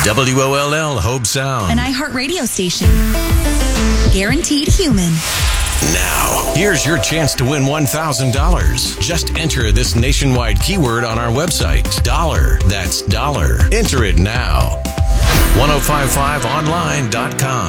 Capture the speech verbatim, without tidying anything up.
W O L L Hobe Sound. An iHeart radio station. Guaranteed human. Now, here's your chance to win one thousand dollars. Just enter this nationwide keyword on our website. Dollar. That's dollar. Enter it now. ten fifty-five online dot com.